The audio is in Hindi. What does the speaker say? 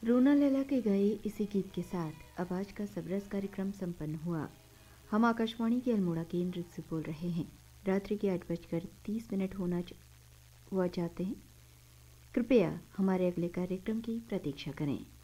रूना लैला के गए इसी गीत के साथ अब आज का सबरस कार्यक्रम संपन्न हुआ। हम आकाशवाणी के अल्मोड़ा केंद्र से बोल रहे हैं। रात्रि के 8:30 हुआ चाहते हैं। कृपया हमारे अगले कार्यक्रम की प्रतीक्षा करें।